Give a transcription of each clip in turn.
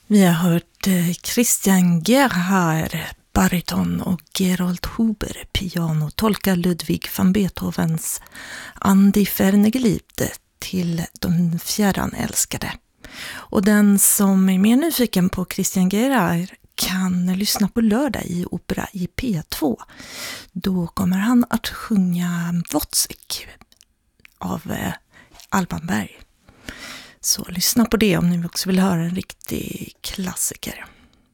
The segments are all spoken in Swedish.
Vi har hört Christian Gerhard, bariton, och Gerold Huber, piano, tolka Ludwig van Beethovens Andi Fernegeliebte till De fjärran älskade. Och den som är mer nyfiken på Christian Gerhard kan lyssna på lördag i opera i P2. Då kommer han att sjunga Wozzeck av Alban Berg. Så lyssna på det om ni också vill höra en riktig klassiker.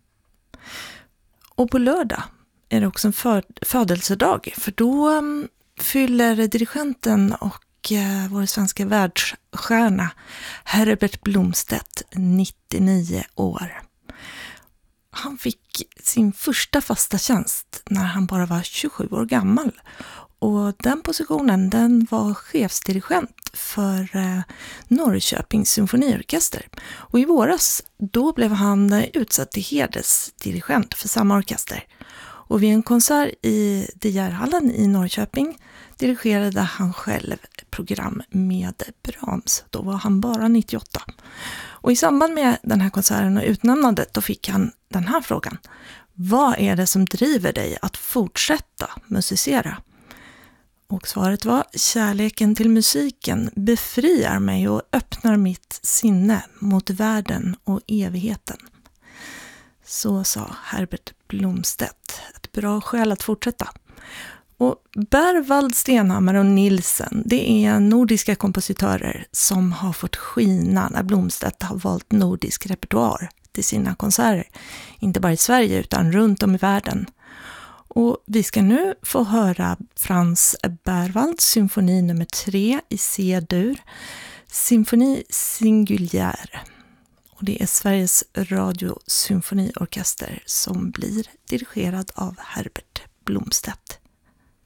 Och på lördag är det också en födelsedag, för då fyller dirigenten och vår svenska världsstjärna Herbert Blomstedt 99 år. Han fick sin första fasta tjänst när han bara var 27 år gammal. Och den positionen, den var chefsdirigent för Norrköpings symfoniorkester. Och i våras, då blev han utsedd till hedersdirigent för samma orkester. Och vid en konsert i De Geerhallen i Norrköping dirigerade han själv program med Brahms. Då var han bara 98. Och i samband med den här konserten och utnämnandet, då fick han den här frågan. Vad är det som driver dig att fortsätta musicera? Och svaret var: kärleken till musiken befriar mig och öppnar mitt sinne mot världen och evigheten. Så sa Herbert Blomstedt. Ett bra skäl att fortsätta. Och Berwald, Stenhammar och Nilsen, det är nordiska kompositörer som har fått skina när Blomstedt har valt nordisk repertoar till sina konserter. Inte bara i Sverige utan runt om i världen. Och vi ska nu få höra Franz Berwalds symfoni nummer 3 i C-dur, Symfoni Singulière. Och det är Sveriges Radio Symfoniorkester som blir dirigerad av Herbert Blomstedt.